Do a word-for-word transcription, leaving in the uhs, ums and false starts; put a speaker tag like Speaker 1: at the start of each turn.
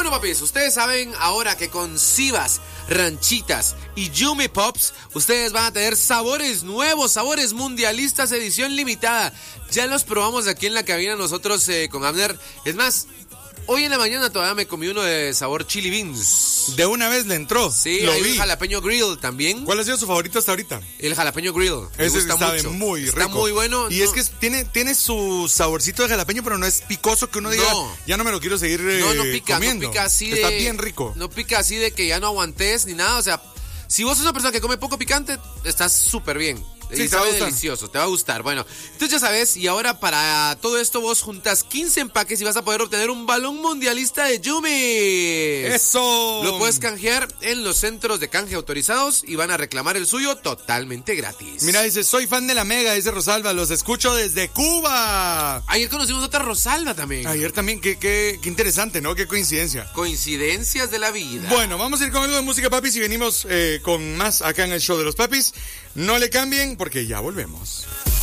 Speaker 1: Bueno, papis, ustedes saben ahora que con Sivas, Ranchitas y Yumi Pops, ustedes van a tener sabores nuevos, sabores mundialistas, edición limitada. Ya los probamos aquí en la cabina nosotros eh, con Abner. Es más, hoy en la mañana todavía me comí uno de sabor chili beans.
Speaker 2: De una vez le entró.
Speaker 1: Sí,
Speaker 2: lo
Speaker 1: hay
Speaker 2: vi.
Speaker 1: un jalapeño grill también.
Speaker 2: ¿Cuál ha sido su favorito hasta ahorita?
Speaker 1: El jalapeño grill. Me
Speaker 2: Ese
Speaker 1: gusta
Speaker 2: está
Speaker 1: mucho.
Speaker 2: muy rico.
Speaker 1: Está muy bueno.
Speaker 2: Y
Speaker 1: no,
Speaker 2: es que tiene, tiene su saborcito de jalapeño, pero no es picoso que uno diga,
Speaker 1: No.
Speaker 2: ya no me lo quiero seguir eh,
Speaker 1: no, no pica,
Speaker 2: comiendo.
Speaker 1: no pica así de...
Speaker 2: Está bien rico.
Speaker 1: No pica así de que ya no aguantes ni nada, o sea, si vos sos una persona que come poco picante, estás súper bien.
Speaker 2: Sí,
Speaker 1: y
Speaker 2: te va a
Speaker 1: sabe
Speaker 2: gustar.
Speaker 1: delicioso, te va a gustar. Bueno, entonces ya sabes, y ahora para todo esto vos juntas quince empaques y vas a poder obtener un balón mundialista de Yumi.
Speaker 2: ¡Eso!
Speaker 1: Lo puedes canjear en los centros de canje autorizados y van a reclamar el suyo totalmente gratis.
Speaker 2: Mira, dice, soy fan de la Mega, dice Rosalba, los escucho desde Cuba.
Speaker 1: Ayer conocimos otra Rosalba también.
Speaker 2: Ayer también, qué, qué, qué interesante, ¿no? Qué coincidencia.
Speaker 1: Coincidencias de la vida.
Speaker 2: Bueno, vamos a ir con algo de música, papis, y venimos eh, con más acá en el show de los papis. No le cambien porque ya volvemos.